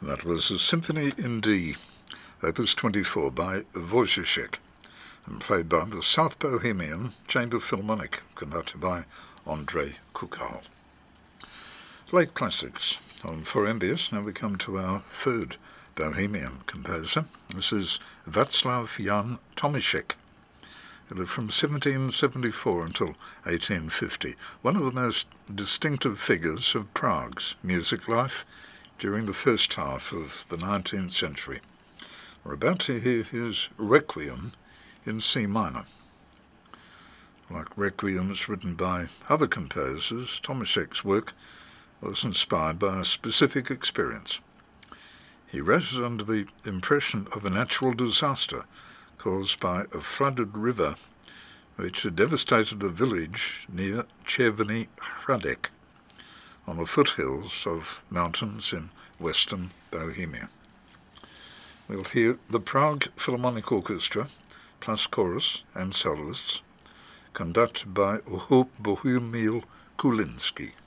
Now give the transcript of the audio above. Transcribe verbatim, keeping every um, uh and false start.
That was a Symphony in D, Opus twenty-four by Wojciech, and played by the South Bohemian Chamber Philharmonic, conducted by Andrei Kukhal. Late classics on four M B S. Now we come to our third Bohemian composer. This is Václav Jan Tomíšek. He lived from seventeen seventy-four until eighteen fifty, one of the most distinctive figures of Prague's music life during the first half of the nineteenth century. We're about to hear his Requiem in C minor. Like requiems written by other composers, Tomíšek's work was inspired by a specific experience. He wrote it under the impression of a natural disaster caused by a flooded river which had devastated a village near Červený Hradec, on the foothills of mountains in western Bohemia. We'll hear the Prague Philharmonic Orchestra, plus chorus and soloists, conducted by Bohumil Kulinski.